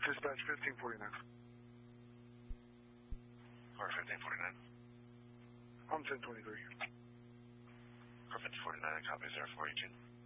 Dispatch 1549. Car 1549. I'm 1023. Car 1549, copy 0418.